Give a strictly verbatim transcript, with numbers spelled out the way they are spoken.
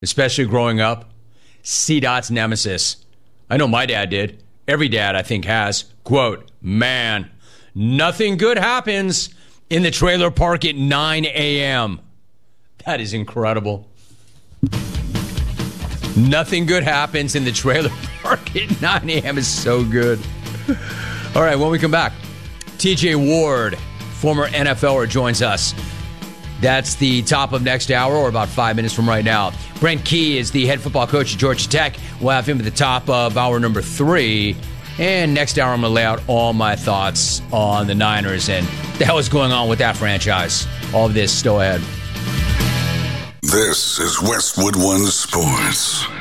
especially growing up. C-Dot's nemesis. I know my dad did. Every dad, I think, has. Quote, man, nothing good happens in the trailer park at nine a.m. That is incredible. Nothing good happens in the trailer park at nine a.m. is so good. All right, when we come back, T J Ward, former N F L er, joins us. That's the top of next hour, or about five minutes from right now. Brent Key is the head football coach at Georgia Tech. We'll have him at the top of hour number three. And next hour, I'm going to lay out all my thoughts on the Niners and the hell is going on with that franchise. All of this still ahead. This is Westwood One Sports.